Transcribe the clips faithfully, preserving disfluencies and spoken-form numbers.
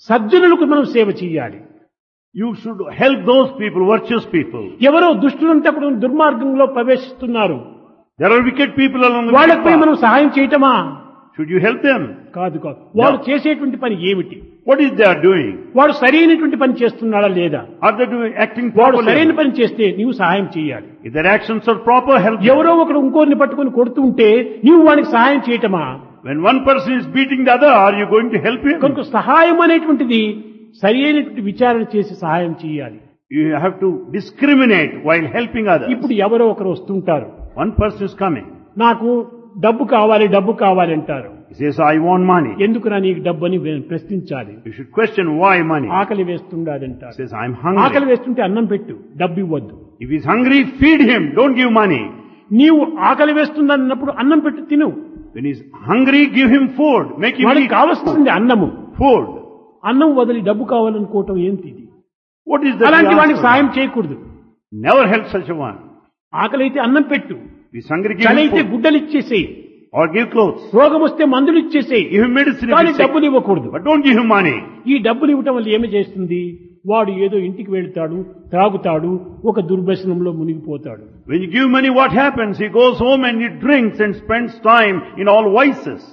సజ్జనులకు మనం సేవ చేయాలి. You should help those people, virtuous people. ఎవరో దుష్టులంతా కూడా దుర్మార్గంలో ప్రవేశిస్తున్నారు. There are wicked people along the వాళ్ళపై path. మనం సహాయం చేయటమా? Should you help them? కాదు కాదు. వాళ్ళు చేసేటువంటి పని ఏమిటి? What is they are doing? వాడు సరైనటువంటి పని చేస్తున్నాడా లేదా? Are they doing acting వాడు సరైన properly? పని చేస్తే నీవు సహాయం చేయాలి. If their actions are proper, help them. ఎవరో ఒకడు ఇంకోరిని పట్టుకొని కొడుతూ ఉంటే నీవు వానికి సహాయం చేయటమా? When one person is beating the other, are you going to help him? కనుక సహాయం అనేటువంటిది సరి అయినటువంటి విచారణ చేసి సహాయం చేయాలి. You have to discriminate while helping others. ఇప్పుడు ఎవరో ఒకరు వస్తుంటారు, One person is coming. నాకు డబ్బు కావాలి డబ్బు కావాలి అంటారు. He says, I want money. ఎందుకురా నీకు డబ్బు అని ప్రశ్నించాలి. You should question why money. ఆకలి వేస్తుండాదంటారు. He says, I'm ఆకలి hungry. వేస్తుంటే అన్నం పెట్టు, డబ్బు ఇవ్వద్దు. If he's hungry, feed him. Don't give money. నీవు ఆకలి వేస్తుందన్నప్పుడు అన్నం పెట్టు, తిను. When he's hungry, give him food. Make him వాడికి eat కావలసింది అన్నము. food. అన్నం వదిలి డబ్బు కావాలనుకోవటం ఏంటి ఇది? What is that? అలాంటి we వాడికి ask for? సాయం చేయకూడదు. Never help such a one. ఆకలి అయితే అన్నం పెట్టు, If he's hungry, give చలి him అయితే food. గుడ్డలు ఇచ్చేసేయి, Or give clothes. రోగం వస్తే మందులు ఇచ్చేసేయి, Give him medicine if కానీ he's sick. డబ్బులు ఇవ్వకూడదు. But don't give him money. ఈ డబ్బులు ఇవ్వటం వల్ల ఏమి చేస్తుంది? వాడు ఏదో ఇంటికి వెళ్తాడు, త్రాగుతాడు, ఒక దుర్వ్యసనంలో మునిగిపోతాడు. When you give money, what happens? He goes home and he drinks and spends time in all vices.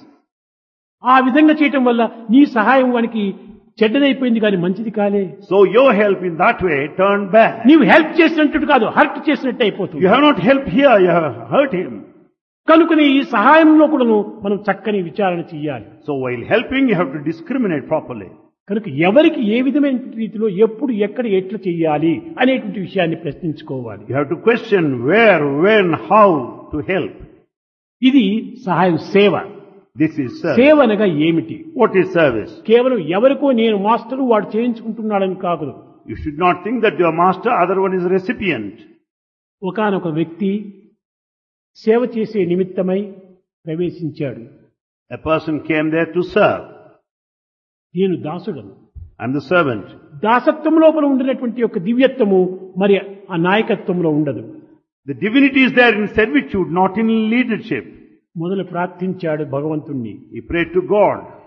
ఆ విధంగా చేయటం వల్ల నీ సహాయం వానికి చెడ్డదైపోయింది కానీ మంచిది కాలే. So your help in that way turned bad. నీవు హెల్ప్ చేసినట్టు కాదు, హర్ట్ చేసినట్టు అయిపోతుంది. You have not helped here, you have hurt him. కనుకనే ఈ సహాయంలో కూడాను మనం చక్కని విచారణ చేయాలి. So while helping, you have to discriminate properly. కనుక ఎవరికి ఏ విధమైన రీతిలో ఎప్పుడు ఎక్కడ ఎట్లా చేయాలి అనేటువంటి విషయాన్ని ప్రశ్నించుకోవాలి. You have to question where, when, how to help. ఇది సహాయం సేవ. This is service. సేవ అనగా ఏమిటి? What is service? కేవలం ఎవరికో నేను మాస్టరు వాడు చేయించుకుంటున్నాడని కాదు. You should not think that you are master, other one is recipient. ఒకానొక వ్యక్తి సేవ చేసే నిమిత్తమై ప్రవేశించాడు. A person came there to serve. నేను దాసుడను. I'm the servant. దాసత్వం లోపల ఉండినటువంటి యొక్క దివ్యత్వము మరి ఆ నాయకత్వంలో ఉండదు. The divinity is there in servitude, not in leadership. మొదలు ప్రార్థించాడు భగవంతుణ్ణి. He prayed to God.